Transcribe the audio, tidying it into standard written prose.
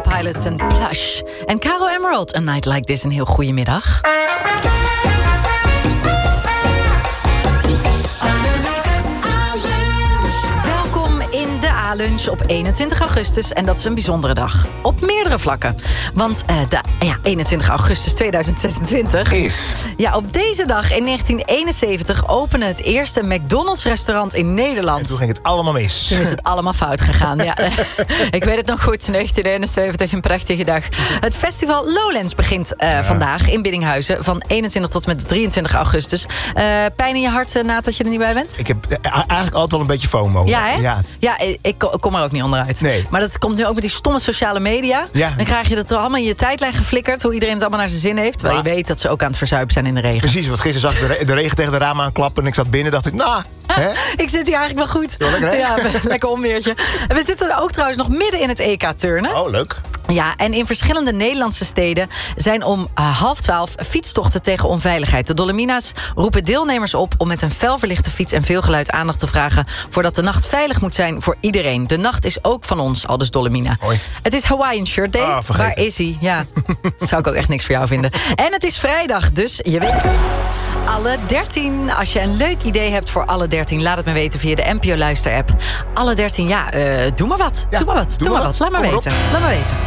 Pilots en Plush. En Caro Emerald, A Night Like This. Een heel goede middag. Welkom in de A-lunch op 21 augustus. En dat is een bijzondere dag. Op meerdere vlakken. Want 21 augustus 2026... Ja, op deze dag in 1971 opende het eerste McDonald's-restaurant in Nederland. En toen ging het allemaal mis. Toen is het allemaal fout gegaan. Ja. Ik weet het nog goed, 1971, een prachtige dag. Het festival Lowlands begint vandaag in Biddinghuizen... van 21 tot met 23 augustus. Pijn in je hart, Naat, dat je er niet bij bent? Ik heb eigenlijk altijd wel een beetje FOMO. Ja, hè? Ja, ik kom er ook niet onderuit. Nee. Maar dat komt nu ook met die stomme sociale media. Ja. Dan krijg je dat allemaal in je tijdlijn geflikkerd... hoe iedereen het allemaal naar zijn zin heeft. Terwijl je weet dat ze ook aan het verzuipen zijn in de regen. Precies, want gisteren zag ik de regen tegen de ramen aanklappen... en ik zat binnen, dacht ik, ik zit hier eigenlijk wel goed. Ja, Lekker onweertje. En we zitten ook trouwens nog midden in het EK turnen. Oh, leuk. Ja, en in verschillende Nederlandse steden zijn om 11:30 fietstochten tegen onveiligheid. De Dolomina's roepen deelnemers op om met een felverlichte fiets en veel geluid aandacht te vragen... voordat de nacht veilig moet zijn voor iedereen. De nacht is ook van ons, aldus Dolomina. Hoi. Het is Hawaiian Shirt Day. Waar is hij? Ja, dat zou ik ook echt niks voor jou vinden. En het is vrijdag, dus je weet het. Alle 13. Als je een leuk idee hebt voor alle 13... laat het me weten via de NPO Luister-app. Alle 13, doe maar wat. Ja, Doe maar wat. Laat maar weten.